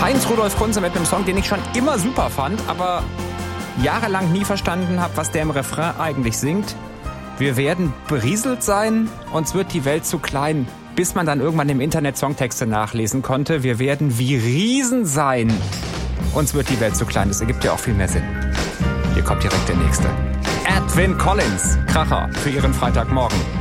Heinz Rudolf Kunze mit einem Song, den ich schon immer super fand, aber jahrelang nie verstanden habe, was der im Refrain eigentlich singt. Wir werden berieselt sein, uns wird die Welt zu klein, bis man dann irgendwann im Internet Songtexte nachlesen konnte. Wir werden wie Riesen sein, uns wird die Welt zu klein. Das ergibt ja auch viel mehr Sinn. Hier kommt direkt der nächste. Edwyn Collins, Kracher für Ihren Freitagmorgen.